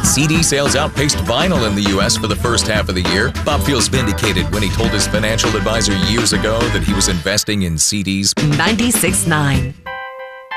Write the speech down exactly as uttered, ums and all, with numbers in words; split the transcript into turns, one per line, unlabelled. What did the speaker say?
C D sales outpaced vinyl in the U S for the first half of the year. Bob feels vindicated when he told his financial advisor years ago that he was investing in C Ds.
ninety-six point nine